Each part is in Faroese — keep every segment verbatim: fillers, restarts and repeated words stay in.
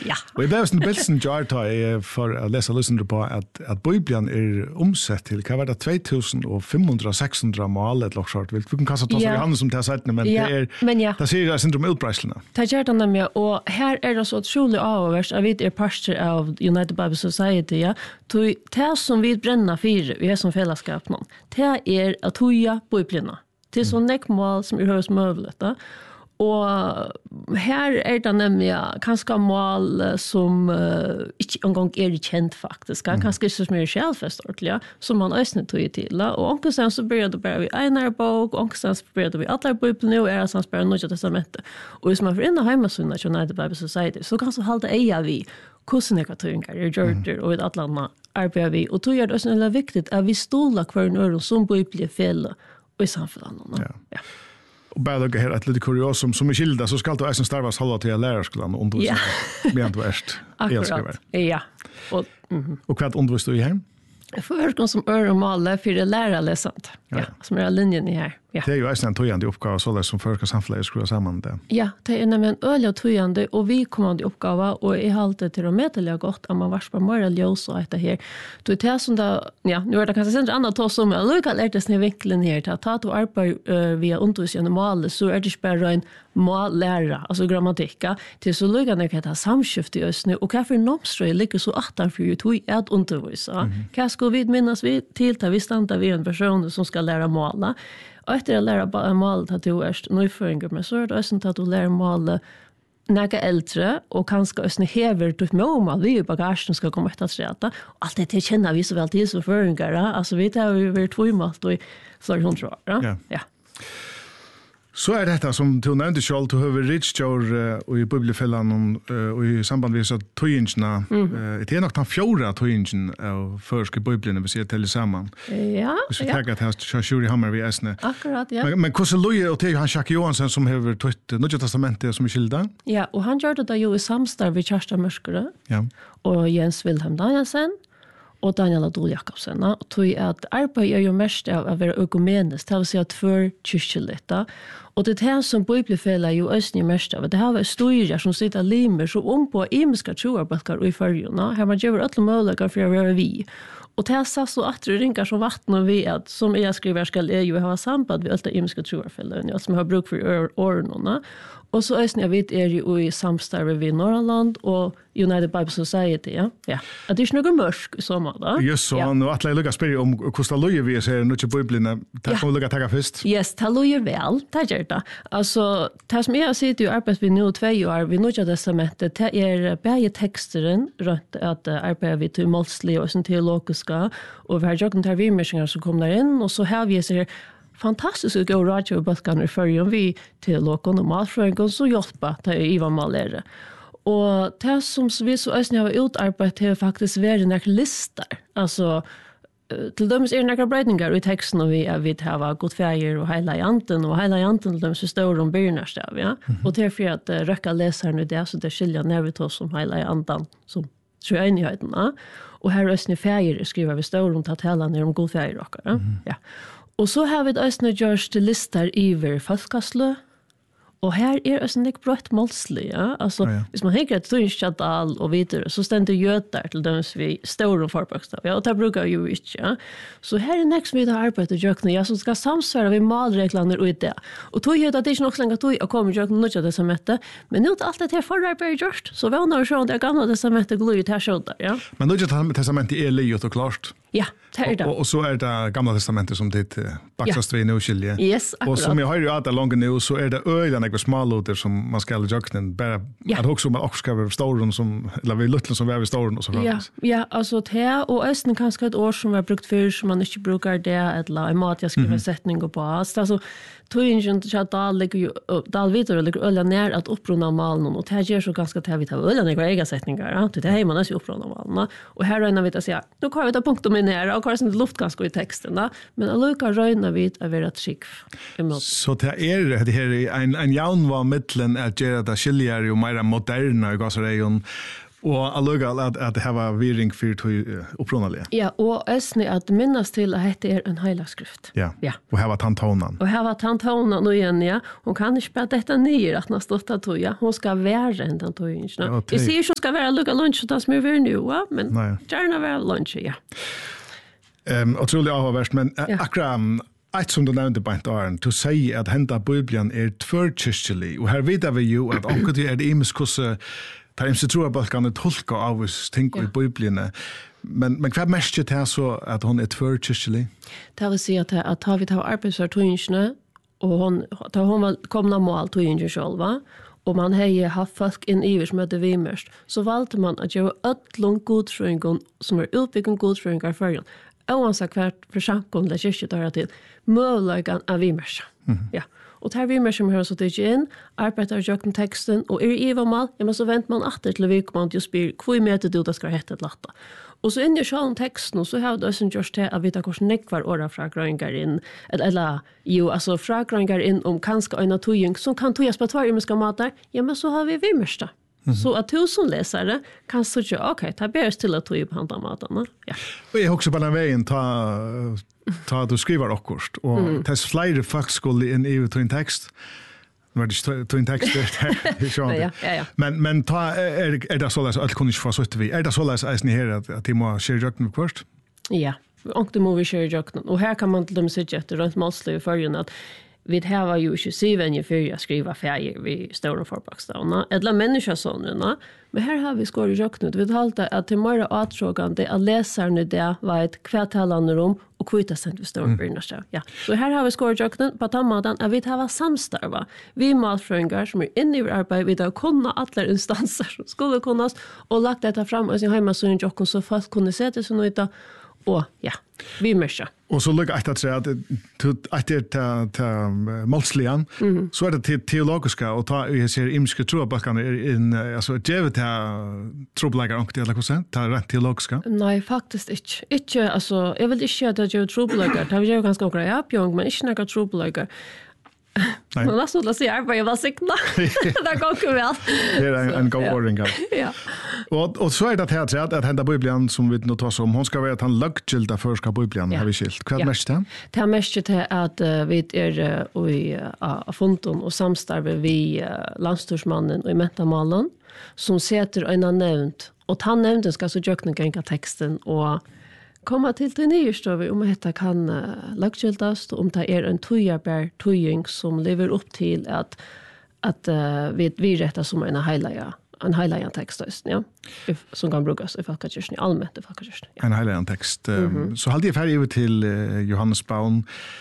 Ja. Och jag blev en bilsen jarta för att läsa lyssnare på att att Bibeln är omsatt till vad var det två fem hundra sex hundra mål ett lockshort. Vi kan kasta ta för Johannes som det har sagt men ja. det är men ja. Det ser syndrom utbredelserna. Det gör det nämligen och här är det så otroligt avvärst att vi är pastor av United Bible Society ja. To det som vi bränner för vi är som fällskap någon. Det är att höja Bibeln. Det är så näckmål som är hörs möjligt då. Och här är det nämligen kanske mål som uh, inte en gång är känt faktiskt. Mm. Kanske inte så mycket självfest ordentligt, som man ösnar tog till. Och onkelsen så började det bara vid en bok, och onkelsen så började vi alla Bibeln nu, och är det sånt bara Nya testamentet. Och hvis man får in i hemmasynna till United Bible Society, så kan så hålla eja vi hvordan jag tynger är gjort och ett alla arbetar vi. Och då är det också viktigt att vi stolar kvar någon som Bibeln fel och i samfunnet. Ja. Ja. Och bara lukka här ett lite kurios som som är skilda så ska det också starvas halva till lärarskolan och undervisa med du erst. Akkurat. Ja. Och mm. och vad undervisar du i här? För som ör och mala för det lärarläsant. Ja, som är linjen i här. Ja. Det är ju en tojande uppgave så där som förska samfället skruva samman det. Ja, det är nämligen öliga tojande och vi kommande uppgave och i halta till att medeliga gott om man vars på mer ljus och det här. Du är det som där ja, nu är det kanske inte annat tos som jag lukar lärt oss vinkeln här till att ta och arbeta uh, via undervisning mal så är det inte bara en mållärare, alltså grammatika, till så lukar när det samskifte i oss nu och varför nomströj ligger så attan för att vi är att undervisa. Mm. Vad ska vi minnas vi till att vi stannar vid en person som ska lära måla. Och efter att lära målet att du är nyföringar, men så är det också att du lär målet några äldre och kanske också häver till mål vi i bagagen ska komma efter att rätta. Allt det känner vi så väl till som föringar. Alltså vi tar ju över två mått och så är det hon tror. Ja. ja. Så är detta som du nämnde själv, du har Richard och i Bibelfällan och i samband med så tøyingene. Mm. Det är nog den fjärde tøyingen av förska Bibeln vi ser till samman. Ja. Så jag tänker att här ska Shuri Hammer vi äsne. Akkurat, ja. Men men hur Louis och det är ju han Jacques Johansson som har tryckt Nya testamentet som är skilda. Ja, och han gjorde det ju i samstarv med Kjartan Mørskere. Ja. Och Jens Wilhelm Danielsen. Och Daniel Adol Jakobsen. Och tog att arbeta är ju mest av att vara ökumeniskt, det vill säga två kyrkjelita. Och det här som Bibelfälla ju östning mest av, det här var historier som sitter limer så om på imiska troarbalkar och i färgerna. Här man gör alla möjliga för att vara vi. Och det här sa så att det rinkar som vatten och ved, som jag skriver ska är ju ha samband med alla imiska troarfälla, som har bruk för öronen. Och så östning jag vet är ju i samstarve vid Norrland och United Bible Society, ja. Ja. Att det är något mörsk som då. Just så, och att jag lukar spela om hur Louis vi ser nu till Bibeln. Tack kommer lukka ta först. Yes, ta Louis väl. Tack gör det. Alltså, det som jag sitter ju arbetar vi nu två år, vi Nya testamentet, det är bäge texteren runt att arbeta vi till målsliga och teologiska och vi har jocken tar vi missioner som kommer in och så har vi så fantastiskt att gå radio och balkan i förrjun vi till lokon och matfröjning så hjälpa till Ivan Malere. Och det som vi så ösning har utarbetat är faktiskt värre några listor. Alltså, till dömes är det några breytingar i texten och vi är vid här gott färger och hela janten och hela janten till dömes står om byrnarstav, ja. Mm-hmm. Och därför att uh, röka läsaren i det så det skiljer nervitos som hela janten som tror jag enigheten. Ja. Och här ösning färger skriver vi står om att hela ner om god färger. Ja. Mm-hmm. Ja. Och så har vi ett ösning görs till listor över folkastlö. Och här är det en brott målslig, ja. Alltså, ja, ja. Hvis man tänker att det är en chattall och vidare, så ständer götar till dem som vi står och förbokstav. Ja, och det brukar ju inte, ja. Så här är det nästa vi har arbetat och gökna, ja, som ska samsvara vid malreglaner och det. Och tog jag att det är inte nog så länge att jag kommer och gökna Nya testamentet, men nu är allt det här förarbetet gjort, så vi har några sjön det gamla testamentet glöjt ut här sådär, ja. Men Nya testamentet är livet och klart. Ja, det är det. Och, och så är det gamla testamentet som det baxast vi nu skiljer. Yes, akkurat. Och som jag har ju att det långt nu så är det öjliga några småloter som man ska göra bara ja. Att också man också ska vara stor som eller vi lutlen som är stor och så framvis. Ja, ja, alltså det och östen kanske ett år som var brukt för som man inte brukar det eller en mat jag skriver mm-hmm. sättning och på. Alltså tog ingen chat all ligger ju dal vidare eller ölla ner att upprona malen och det ger så ganska det vi tar ölla några egna sättningar. Ja, det är man också upprona malen. Och här rönar vi att säga, då kan vi ta punkter med ner och kanske inte luft ganska i texten då, men alluka rönar vi att vara skick. Så det är det här en en jaun var mittlen att göra det skiljer ju mer moderna och så där Og allukal at, at det her var viring for tog opprunalige. Ja, og østene at minnes til at dette er en heilaskrift. Ja, ja. Og her var tantonen. Og her var tantonen og igjen, ja. Hun kan ikke bare dette nye at hun har stått av tog, ja. Hun skal være en tantonen. Ja, jeg sier ikke hun skal være lukka lunsj, det som er vi nå, ja. Men Nei. Gjerne være lunsj, ja. Um, og trolig avhåverst, men ja. akkurat et som du nevnte på en dag, til å si at henda Bibelen er tvørkirkelig, og her vet vi jo at omkring er det imisk hvordan tar imse troabalkene tolka av oss ting i Bibelen, men, men hva er mest til så at hun er tvørkirkelig? Det vil si at, at har vi tar arbeidsvart tøyingene, og hun, da hun var kommet mål tøyingene selv, og man har haft folk inn i som heter Vimerst, så valgte man at gjøre ødlån godfrøyngon som er utbyggende godfrøyngar i førgen, oansett hvert forsamkom det kyrkje tar til møvlagan av Vimerst. Mm-hmm. Ja. Og tar vi med som hører så tidlig inn, arbeider jøkken teksten, og er i hva mal, ja, men så venter man atter til vi kommer til å spyr, hvor mye du det skal hette et latta. Og så inn i sjalen teksten, og så har det også gjort til at vi tar hvordan nekvar åra fra grøyngar inn, eller jo, altså fra grøyngar inn om kanskje øyne togjeng, som kan togjens på tvarimeska mater, ja, men så har vi Vimersta. Mm-hmm. Så at tusen lesere kan sånn, ok, ta bedre til å tog på handa matene. Ja. Og jeg har også på den veien ta, ta at du skriver akkurat, og mm. tess flere folk skulle inn i to en tekst, nå er det ikke to en tekst, ja, ja, ja. men, men ta, er, er det såleis at alt kunne ikke få sutt vi? Er det såleis eisen her at, at de må skjøre jøkken først? Ja, og det må vi skjøre jøkken, og her kan man til dem sitte etter rundt målslig i førgen at vi har jo ikke syvenje for å skrive feir ved store forbakstavene, eller menneskesånene, men her har vi skåret i jøknet. Vi talte at til mer atrågende at leserne det var et kvartalende rom og kvita sendt ved store brynneste. Ja. Så her har vi skåret i jøknet på tammaten at vi har samstarva. Vi matfrøyngar som er inne i arbeid, vi har kunnet alle instanser som skulle kunnes, og lagt dette fram og sin hjemme så folk kunne se det som noe. Og ja, vi mørker. Og så lukker jeg etter at etter til målslian, så er det til teologiske, og ta, jeg ser imske troabakkene inn, altså djevet til trobeleggere, eller hva sånn, til rent teologiske? Nei, faktisk ikke. Ikke, altså, jeg vil ikke at jeg gjør trobeleggere, det er jo ganske okra i oppgjøring, men ikke noe trobeleggere. Nei. Men det er sånn å si arbeid, jeg var sikna. Det går ikke vel. Det er en, en god ordning her. Ja. Og, og så er det til at henda Bibelen, som vi nå tar oss om, hun skal være at han lagkilda først av Bibelen, ja. Har vi skilt. Hva er det ja. mest til? Det er mest til at uh, vi er uh, i uh, Fonton og samstarve vi uh, landstorsmannen og i mentamalen, som setter øyne nevnt. Og han nevnte skal så gjøkne genga teksten og komma til til nyestøve om dette kan uh, lagkildast, om det er en tøyarbær tøying som lever opp til at, at uh, vi, vi retter som en heilige en heilige tekst, ja, if, som kan brukes i Falkakirsten, i allmette Falkakirsten. Ja. En heilige tekst. Mm-hmm. Så halte jeg ferdig over til uh, Johannes Baun,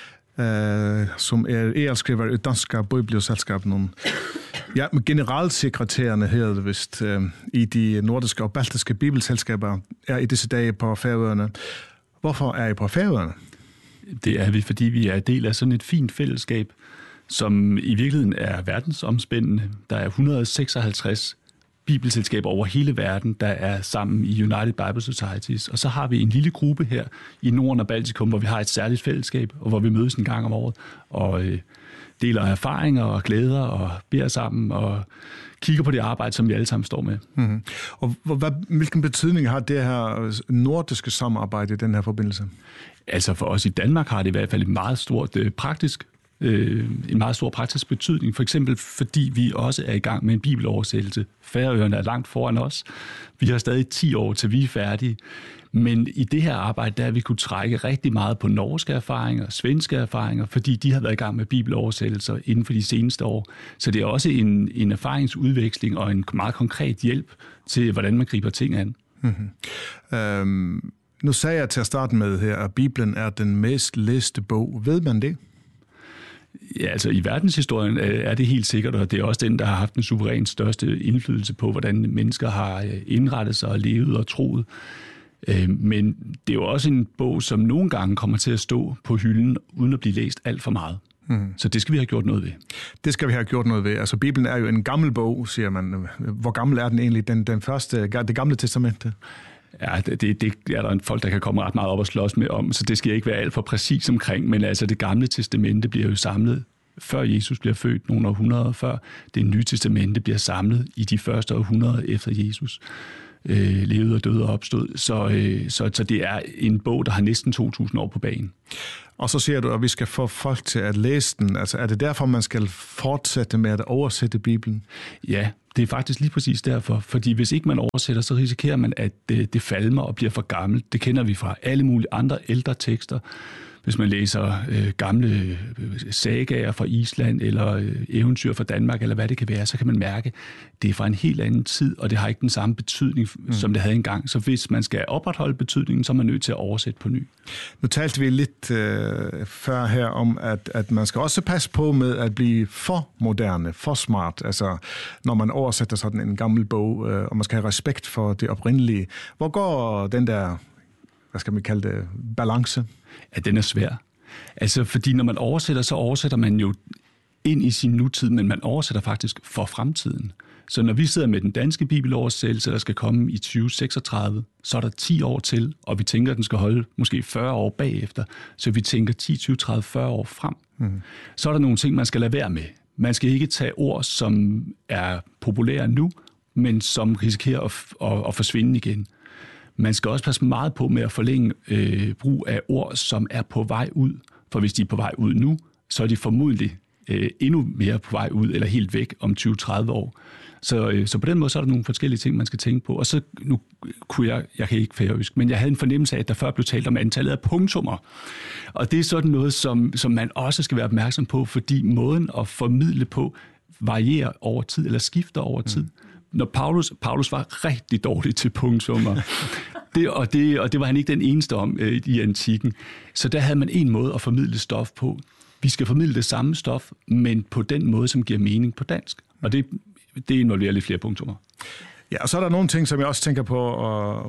uh, som er e-skriver i danska biblioselskapen. Ja, men generalsekretærerne her, vist, uh, i de nordiske og baltiske bibelselskaber er i disse dage på Færøerne. Hvorfor er I på Færøerne? Det er vi, fordi vi er del af sådan et fint fællesskab, som i virkeligheden er verdensomspændende. Der er et hundrede og seksoghalvtreds bibelselskaber over hele verden, der er sammen i United Bible Societies. Og så har vi en lille gruppe her i Norden og Baltikum, hvor vi har et særligt fællesskab, og hvor vi mødes en gang om året, og øh, deler erfaringer og glæder, og beder sammen, og kigger på det arbejde, som vi alle sammen står med. Mm-hmm. Og hvad, hvilken betydning har det her nordiske samarbejde i den her forbindelse? Altså for os i Danmark har det i hvert fald et meget stort øh, praktisk en meget stor praktisk betydning, for eksempel fordi vi også er i gang med en bibeloversættelse. Færøerne er langt foran os. Vi har stadig ti år til vi er færdige. Men i det her arbejde, der vi kunne trække rigtig meget på norske erfaringer, svenske erfaringer, fordi de har været i gang med bibeloversættelser inden for de seneste år. Så det er også en, en erfaringsudveksling og en meget konkret hjælp til, hvordan man griber ting an. Mm-hmm. Um, nu sagde jeg til at starte med her, at Bibelen er den mest læste bog. Ved man det? Ja, altså i verdenshistorien er det helt sikkert, og det er også den, der har haft den suverænt største indflydelse på, hvordan mennesker har indrettet sig og levet og troet. Men det er jo også en bog, som nogle gange kommer til at stå på hylden, uden at blive læst alt for meget. Mm. Så det skal vi have gjort noget ved. Det skal vi have gjort noget ved. Altså Bibelen er jo en gammel bog, siger man. Hvor gammel er den egentlig? Den, den første, det gamle testamente? Ja, det, det er der en folk, der kan komme ret meget op og slås med om, så det skal jeg ikke være alt for præcis omkring, men altså det gamle testamente bliver jo samlet, før Jesus bliver født, nogle århundreder før. Det nye testamente bliver samlet i de første århundreder efter Jesus. øh, levede og døde og opstod. Så, øh, så, så det er en bog, der har næsten to tusind år på bagen. Og så siger du, at vi skal få folk til at læse den. Altså, er det derfor, man skal fortsætte med at oversætte Bibelen? Ja, det er faktisk lige præcis derfor. Fordi hvis ikke man oversætter, så risikerer man, at det, det falmer og bliver for gammelt. Det kender vi fra alle mulige andre ældre tekster. Hvis man læser øh, gamle øh, sagaer fra Island, eller øh, eventyr fra Danmark, eller hvad det kan være, så kan man mærke, at det er fra en helt anden tid, og det har ikke den samme betydning, mm. som det havde engang. Så hvis man skal opretholde betydningen, så er man nødt til at oversætte på ny. Nu talte vi lidt øh, før her om, at, at man skal også passe på med at blive for moderne, for smart. Altså, når man oversætter sådan en gammel bog, øh, og man skal have respekt for det oprindelige. Hvor går den der, hvad skal man kalde det, balance? At den er svær. Altså, fordi når man oversætter, så oversætter man jo ind i sin nutid, men man oversætter faktisk for fremtiden. Så når vi sidder med den danske bibeloversættelse, der skal komme i tyve seksogtredive, så er der ti år til, og vi tænker, at den skal holde måske fyrre år bagefter, så vi tænker ti, tyve, tredive, fyrre år frem. Mm. Så er der nogle ting, man skal lade være med. Man skal ikke tage ord, som er populære nu, men som risikerer at, at, at forsvinde igen. Man skal også passe meget på med at forlænge øh, brug af ord, som er på vej ud. For hvis de er på vej ud nu, så er de formodentlig øh, endnu mere på vej ud, eller helt væk om tyve tredive år. Så, øh, så på den måde så er der nogle forskellige ting, man skal tænke på. Og så, nu kunne jeg, jeg kan ikke færøsk, men jeg havde en fornemmelse af, at der før blev talt om antallet af punktummer. Og det er sådan noget, som, som man også skal være opmærksom på, fordi måden at formidle på varierer over tid, eller skifter over tid. Mm. Når Paulus, Paulus var rigtig dårlig til punktummer, det, og, det, og det var han ikke den eneste om øh, i antikken. Så der havde man en måde at formidle stof på. Vi skal formidle det samme stof, men på den måde, som giver mening på dansk. Og det, det involverer lidt flere punktummer. Ja, og så er der nogle ting, som jeg også tænker på. Og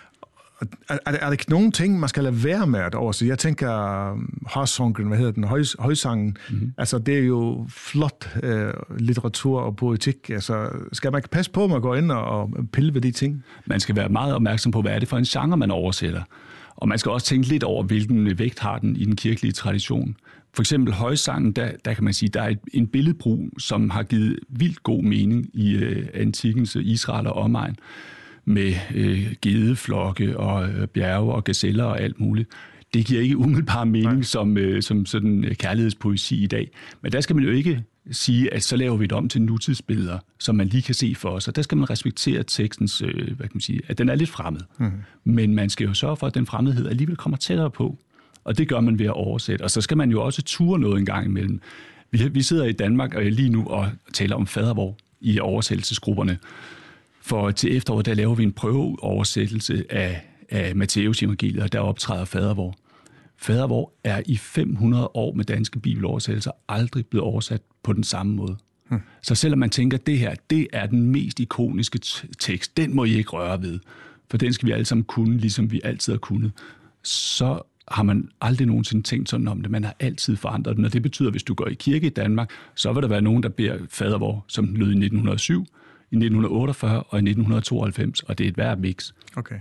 er, er, det, er det ikke nogen ting, man skal lade være med at oversætte? Jeg tænker, Højsangen, hvad hedder den? Høj, højsangen. Mm-hmm. Altså, det er jo flot øh, litteratur og poetik. Altså, skal man passe på, at man går ind og, og pille ved de ting? Man skal være meget opmærksom på, hvad er det for en genre, man oversætter. Og man skal også tænke lidt over, hvilken vægt har den i den kirkelige tradition. For eksempel højsangen, der, der kan man sige, der er et, en billedbrug, som har givet vildt god mening i øh, antikkens Israel og omegn, med øh, gedeflokke og øh, bjerge og gazeller og alt muligt. Det giver ikke umiddelbart mening som, øh, som sådan kærlighedspoesi i dag. Men der skal man jo ikke sige, at så laver vi det om til nutidsbilleder, som man lige kan se for os. Og der skal man respektere tekstens, øh, hvad kan man sige, at den er lidt fremmed. Mm-hmm. Men man skal jo sørge for, at den fremmedhed alligevel kommer tættere på. Og det gør man ved at oversætte. Og så skal man jo også ture noget en gang imellem. Vi, vi sidder i Danmark og lige nu og taler om fadervor i oversættelsesgrupperne. For til efteråret, der laver vi en prøveoversættelse af, af Matteus evangeliet, og der optræder fadervor. Fadervor er i fem hundrede år med danske bibeloversættelser aldrig blevet oversat på den samme måde. Hmm. Så selvom man tænker, at det her, det er den mest ikoniske tekst, den må I ikke røre ved, for den skal vi alle sammen kunne, ligesom vi altid har kunnet, så har man aldrig nogensinde tænkt sådan om det. Man har altid forandret den, og det betyder, at hvis du går i kirke i Danmark, så vil der være nogen, der beder fadervor, som den lød i nitten hundrede og syv, i nitten otteogfyrre og i nitten tooghalvfems, og det er et værd mix. Okay.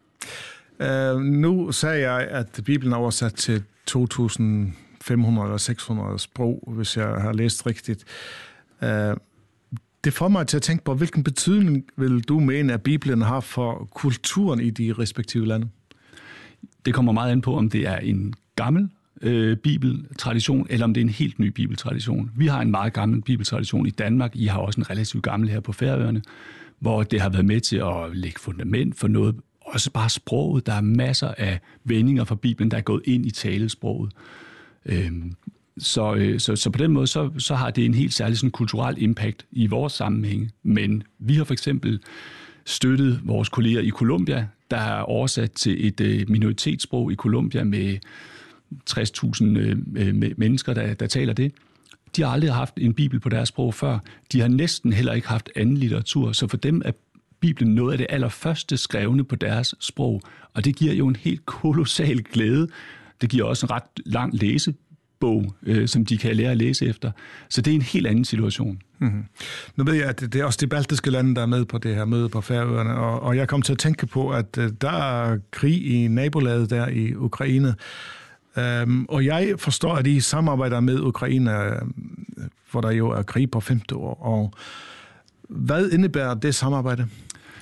Uh, nu sagde jeg, at Bibelen er oversat til to tusind fem hundrede eller seks hundrede sprog, hvis jeg har læst rigtigt. Uh, det får mig til at tænke på, hvilken betydning vil du mene, at Bibelen har for kulturen i de respektive lande? Det kommer meget an på, om det er en gammel øh, bibeltradition, eller om det er en helt ny bibeltradition. Vi har en meget gammel bibeltradition i Danmark. I har også en relativt gammel her på Færøerne, hvor det har været med til at lægge fundament for noget. Også bare sproget. Der er masser af vendinger fra Bibelen, der er gået ind i talesproget. Øhm, så, øh, så, så på den måde, så, så har det en helt særlig sådan, kulturel impact i vores sammenhæng. Men vi har for eksempel støttet vores kolleger i Colombia, der er oversat til et øh, minoritetssprog i Colombia med tres tusind øh, mennesker, der, der taler det. De har aldrig haft en bibel på deres sprog før. De har næsten heller ikke haft anden litteratur, så for dem er Bibelen noget af det allerførste skrevne på deres sprog, og det giver jo en helt kolossal glæde. Det giver også en ret lang læsebog, øh, som de kan lære at læse efter. Så det er en helt anden situation. Mm-hmm. Nu ved jeg, at det er også de baltiske lande, der er med på det her møde på Færøerne, og, og jeg kom til at tænke på, at uh, der er krig i nabolaget der i Ukraine, um, og jeg forstår, at I samarbejder med Ukraine, hvor der jo er krig på femte år, og hvad indebærer det samarbejde?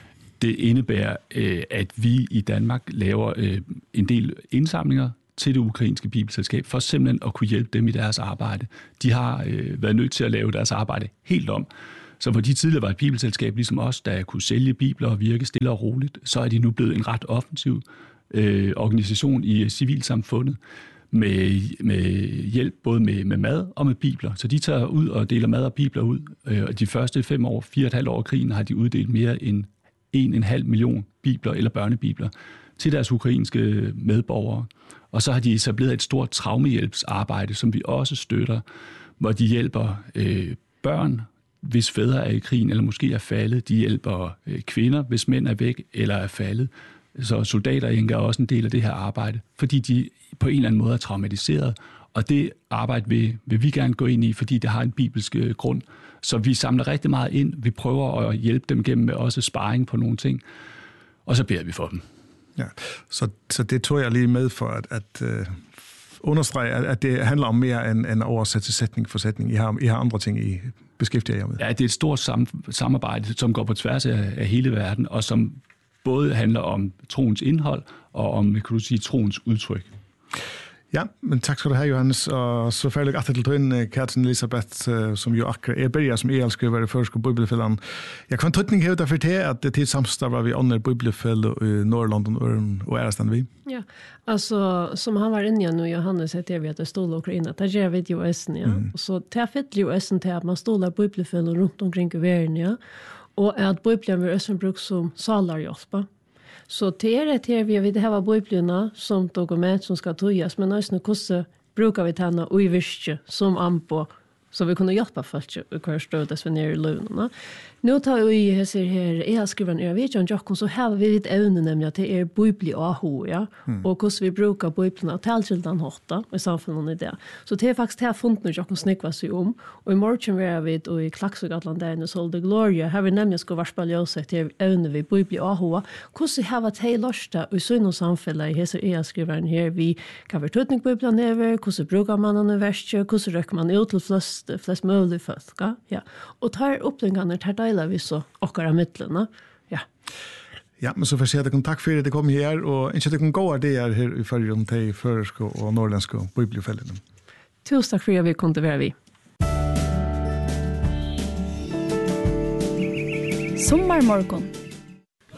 det indebærer, øh, at vi i Danmark laver øh, en del indsamlinger til det ukrainske bibelselskab, for simpelthen at kunne hjælpe dem i deres arbejde. De har øh, været nødt til at lave deres arbejde helt om. Så hvor de tidligere var et bibelselskab, ligesom os, der kunne sælge bibler og virke stille og roligt, så er de nu blevet en ret offensiv øh, organisation i civilsamfundet, med, med hjælp både med, med mad og med bibler. Så de tager ud og deler mad og bibler ud. Og de første fem år, fire og et halvt år af krigen, har de uddelt mere end en og en halv million bibler eller børnebibler til deres ukrainske medborgere. Og så har de etableret et stort traumehjælpsarbejde, som vi også støtter, hvor de hjælper øh, børn, hvis fædre er i krigen eller måske er faldet. De hjælper øh, kvinder, hvis mænd er væk eller er faldet. Så soldater indgår også en del af det her arbejde, fordi de på en eller anden måde er traumatiseret. Og det arbejde vil, vil vi gerne gå ind i, fordi det har en bibelsk grund. Så vi samler rigtig meget ind. Vi prøver at hjælpe dem gennem med også sparring på nogle ting. Og så beder vi for dem. Ja, så, så det tog jeg lige med for at, at uh, understrege, at, at det handler om mere end, end oversætte sætning for sætning. I har, I har andre ting, I beskæftiger jer med. Ja, det er et stort sam- samarbejde, som går på tværs af, af hele verden, og som både handler om troens indhold og om, kan du sige, troens udtryk. Ja, men tak skal du have, Johannes. Og så får jeg til tøyen, Kertsen Elisabeth, som jo akkurat er bedre som e-alskriver i første bibelfælden. Jeg kan tøtning her derfor til, at det til samstarver vi andre bibelfælde i Nordland og Ærestad vi. Ja, altså, som han var inne nu, Johannes, heter vi at det stod Ukraina. Det gjør vi jo essen, ja. Mm. Så det er fett jo essen til at man stoler bibelfælde rundt omkring i verden, ja. Og at Bibelen vil også bruke som salarhjelpa. Så det er det her vi vil ha Bibelen som dokument som skal tøyes, men også hvordan bruker vi denne og i virke som ampo, så vi kunne hjelpe folk i hver stødes vi nere i løvnene. Nå tar vi jeg ser her, jeg har skrevet en øyne, Jakob, så har vi litt evne nemlig at det er Bibelen A H, ja, mm. og hvordan vi bruker Bibelen og tilkjelden hårda i samfunnet i det. Så det er faktisk det jeg har funnet når Jakob snikva seg om, og i morgen var vi og i Klaksøgatland og Solde Gloria, har vi nemlig skal være spalljøse til evne vi Bibelen A H, hvordan har vi til lørste og i sønn og samfunnet, jeg ser jeg skriver her, vi kan være tøtning Bibelen never, hvordan bruker man den verset, hvordan røkker man ut til flest, flest mulig folk, ja, og tar opplingene til deg vi så okkara midlene. Ja. Ja, men så får jeg si at jeg takk for at det kom her, og ikke at det kan gå av det her i følgen til førerske og norrlandske bibelfellene. Tusen takk for at vi kunne være vi. Sommarmorgon